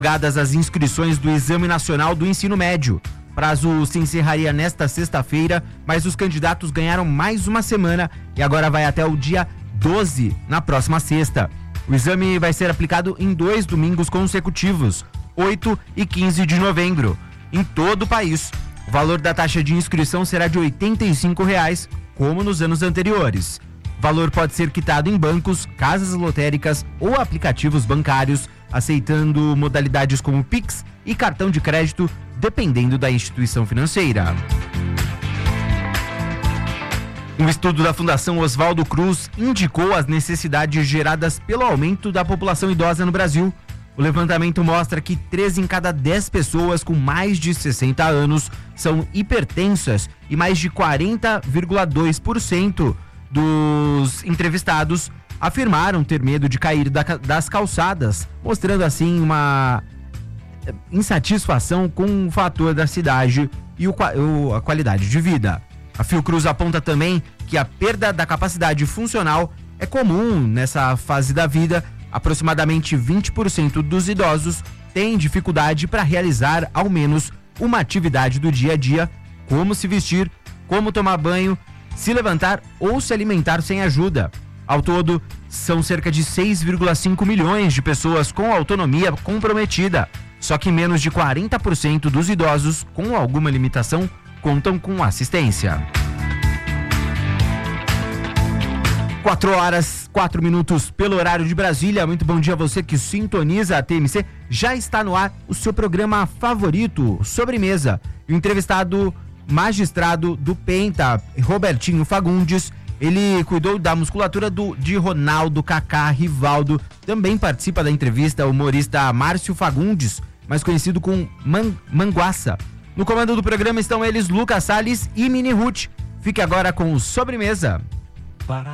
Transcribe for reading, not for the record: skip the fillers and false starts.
Divulgadas as inscrições do Exame Nacional do Ensino Médio. Prazo se encerraria nesta sexta-feira, mas os candidatos ganharam mais uma semana e agora vai até o dia 12, na próxima sexta. O exame vai ser aplicado em 2 domingos consecutivos, 8 e 15 de novembro, em todo o país. O valor da taxa de inscrição será de R$ 85,00, como nos anos anteriores. O valor pode ser quitado em bancos, casas lotéricas ou aplicativos bancários, aceitando modalidades como Pix e cartão de crédito, dependendo da instituição financeira. Um estudo da Fundação Oswaldo Cruz indicou as necessidades geradas pelo aumento da população idosa no Brasil. O levantamento mostra que 3 em cada 10 pessoas com mais de 60 anos são hipertensas e mais de 40,2% dos entrevistados afirmaram ter medo de cair das calçadas, mostrando assim uma insatisfação com o fator da cidade e a qualidade de vida. A Fiocruz aponta também que a perda da capacidade funcional é comum nessa fase da vida. Aproximadamente 20% dos idosos têm dificuldade para realizar ao menos uma atividade do dia a dia, como se vestir, como tomar banho, se levantar ou se alimentar sem ajuda. Ao todo, são cerca de 6,5 milhões de pessoas com autonomia comprometida. Só que menos de 40% dos idosos com alguma limitação contam com assistência. 4h04 pelo horário de Brasília. Muito bom dia a você que sintoniza a TMC. Já está no ar o seu programa favorito, Sobremesa. O entrevistado magistrado do Penta, Robertinho Fagundes, ele cuidou da musculatura de Ronaldo, Kaká, Rivaldo. Também participa da entrevista o humorista Márcio Fagundes, mais conhecido como Manguaça. No comando do programa estão eles, Lucas Salles e Mini Ruth. Fique agora com o Sobremesa.